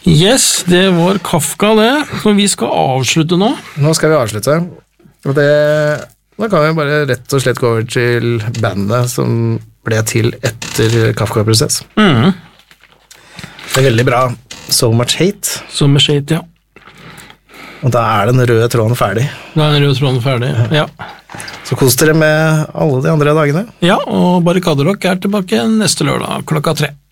Yes, det var Kafka det, så vi skal avslutte nå. Nå skal vi avslutte, og da kan vi bare rett og slett gå over til bandet som ble til etter Kafka-prosess. Det veldig bra So Much Hate. So Much Hate, ja. Og da den røde tråden ferdig. Da den røde tråden ferdig, ja. Så kos dere med alle de andre dagene. Ja, og Barrikaderock tilbake neste lørdag klokka 3.